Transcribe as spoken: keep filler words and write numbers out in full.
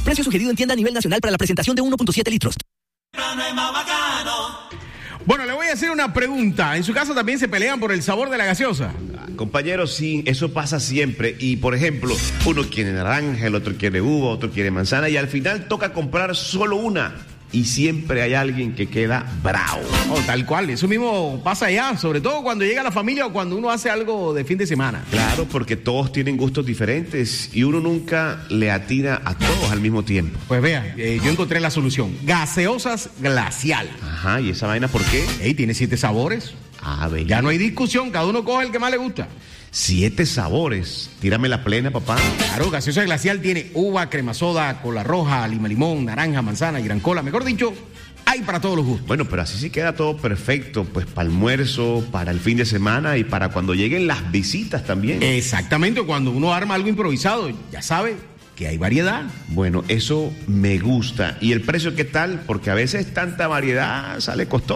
Precio sugerido en tienda a nivel nacional para la presentación de uno punto siete litros. Bueno, le voy a hacer una pregunta. ¿En su casa también se pelean por el sabor de la gaseosa? Compañeros, sí, eso pasa siempre. Y, por ejemplo, uno quiere naranja, el otro quiere uva, otro quiere manzana, y al final toca comprar solo una. Y siempre hay alguien que queda bravo. Oh, tal cual, eso mismo pasa allá, sobre todo cuando llega la familia o cuando uno hace algo de fin de semana. Claro, porque todos tienen gustos diferentes y uno nunca le atina a todos al mismo tiempo. Pues vea, eh, yo encontré la solución. Gaseosas Glacial. Ajá, ¿y esa vaina por qué? Ey, tiene siete sabores. Ah, bello. Ya no hay discusión, cada uno coge el que más le gusta. Siete sabores. Tírame la plena, papá. Claro, gaseosa glacial tiene uva, crema soda, cola roja, lima limón, naranja, manzana y gran cola. Mejor dicho, hay para todos los gustos. Bueno, pero así sí queda todo perfecto, pues para almuerzo, para el fin de semana y para cuando lleguen las visitas también. Exactamente, cuando uno arma algo improvisado, ya sabe que hay variedad. Bueno, eso me gusta. ¿Y el precio qué tal? Porque a veces tanta variedad sale costoso.